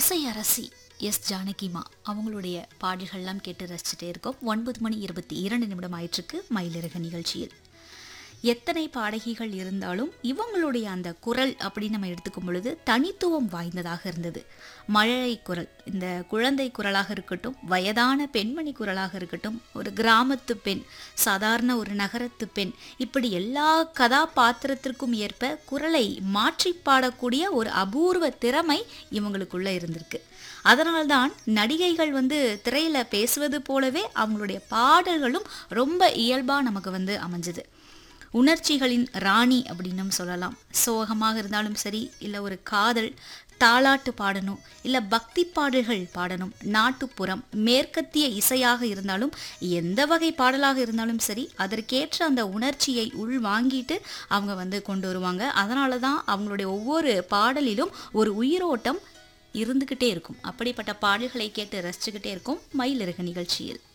இசையரசி S ஜானகிமா அவங்களுடைய பாடல்கள்லாம் கேட்டு ரசிச்சுட்டே இருக்கோம். 9:22 ஆயிற்றுக்கு மயிலிறகு நிகழ்ச்சியில். எத்தனை பாடகிகள் இருந்தாலும் இவங்களுடைய அந்த குரல் அப்படின்னு நம்ம எடுத்துக்கும் பொழுது தனித்துவம் வாய்ந்ததாக இருந்தது. மழலை குரல், இந்த குழந்தை குரலாக இருக்கட்டும், வயதான பெண்மணி குரலாக இருக்கட்டும், ஒரு கிராமத்து பெண், சாதாரண ஒரு நகரத்து பெண், இப்படி எல்லா கதாபாத்திரத்திற்கும் ஏற்ப குரலை மாற்றி பாடக்கூடிய ஒரு அபூர்வ திறமை இவங்களுக்குள்ள இருந்திருக்கு. அதனால்தான் நடிகைகள் திரையில பேசுவது போலவே அவங்களுடைய பாடல்களும் ரொம்ப இயல்பா நமக்கு அமைஞ்சது. உணர்ச்சிகளின் ராணி அப்படின்னு சொல்லலாம். சோகமாக இருந்தாலும் சரி, இல்லை ஒரு காதல் தாலாட்டு பாடணும், இல்லை பக்தி பாடல்கள் பாடணும், நாட்டுப்புறம் மேற்கத்திய இசையாக இருந்தாலும், எந்த வகை பாடலாக இருந்தாலும் சரி, அதற்கேற்ற அந்த உணர்ச்சியை உள் வாங்கிட்டு அவங்க கொண்டு வருவாங்க. அதனால தான் அவங்களுடைய ஒவ்வொரு பாடலிலும் ஒரு உயிரோட்டம் இருந்துக்கிட்டே இருக்கும். அப்படிப்பட்ட பாடல்களை கேட்டு ரசிச்சுக்கிட்டே இருக்கும் மயிலிறகு நிகழ்ச்சியில்.